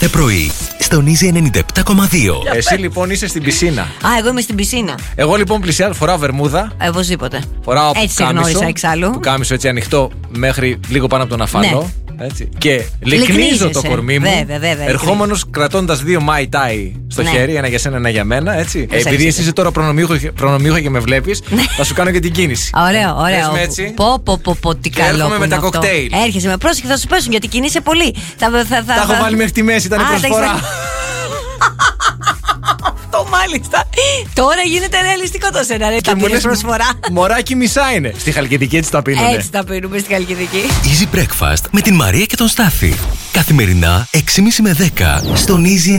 κάθε πρωί στον Easy 97,2. Εσύ λοιπόν είσαι στην πισίνα. Α, εγώ είμαι στην πισίνα. Εγώ λοιπόν πλησιάζω, φοράω βερμούδα. Οπωσδήποτε. Φοράω Έτσι γνώρισα εξάλλου. Που κάμισο έτσι ανοιχτό μέχρι λίγο πάνω από τον αφαλό. Ναι. Έτσι. Και λυκνίζω το κορμί μου. Βέβαια. Ερχόμενος κρατώντας 2 Mai Tai στο χέρι, ένα για σένα, ένα για μένα. Έτσι. Επειδή εσύ είσαι τώρα προνομιούχο και με βλέπεις, θα σου κάνω και την κίνηση. Ωραίο. Πω, τι καλό. Έρχομαι με τα κοκτέιλ. Έρχεσαι με πρόσεχε, θα σου πέσουν γιατί κινείσαι πολύ. Τα έχω βάλει μέχρι τη μέση, ήταν η προσφορά. Αυτό μάλιστα. Τώρα γίνεται ρεαλιστικό το σενάριο. Τα πήρες προσφορά. Μωράκι μισά είναι. Στη Χαλκιδική έτσι τα πίνουνε. Έτσι τα πίνουμε στη Χαλκιδική. Easy Breakfast με την Μαρία και τον Στάφη. Καθημερινά 6.30 με 10 στον Easy